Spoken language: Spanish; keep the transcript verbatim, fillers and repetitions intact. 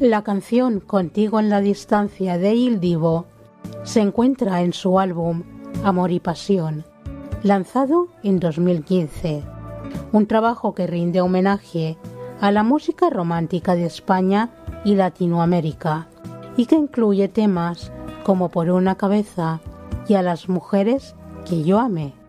La canción Contigo en la distancia de Il Divo se encuentra en su álbum Amor y Pasión, lanzado en dos mil quince, un trabajo que rinde homenaje a la música romántica de España y Latinoamérica y que incluye temas como Por una cabeza y A las mujeres que yo amé.